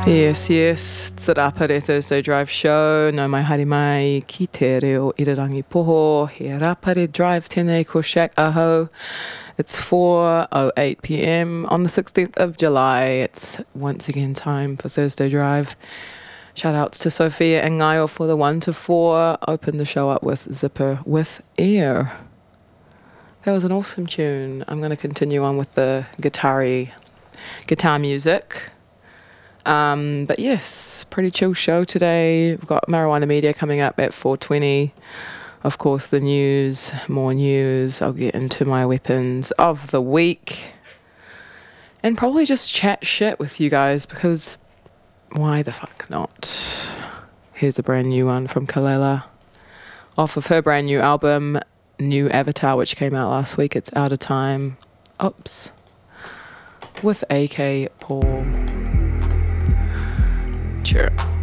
Yes, yes, Te Rapare Thursday Drive Show. No mai haere mai ki te reo Irirangi Poho. He Rapare Drive tēnei ko Shaq Aho. It's 4:08 p.m. on the 16th of July. It's once again time for Thursday Drive. Shout outs to Sophia and Ngaio for the 1 to 4. Open the show up with Zipper with Air. That was an awesome tune. I'm going to continue on with the guitar music. But yes, pretty chill show today. We've got Marijuana Media coming up at 4:20. Of course, the news, more news. I'll get into my weapons of the week. And probably just chat shit with you guys because why the fuck not? Here's a brand new one from Kalela. Off of her brand new album, New Avatar, which came out last week. It's Out of Time. Oops. With AK Paul. Sure.